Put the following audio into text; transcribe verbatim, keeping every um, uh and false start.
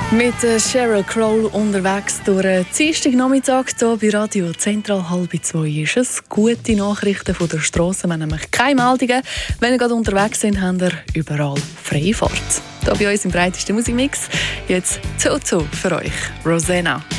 Mit Sheryl Crow unterwegs durch den Dienstagnachmittag hier bei Radio Zentral halb zwei ist es. Gute Nachrichten von der Strasse. Wir haben nämlich keine Meldungen. Wenn ihr gerade unterwegs seid, habt ihr überall freie Fahrt. Hier bei uns im breitesten Musikmix. Jetzt Toto für euch, Rosanna.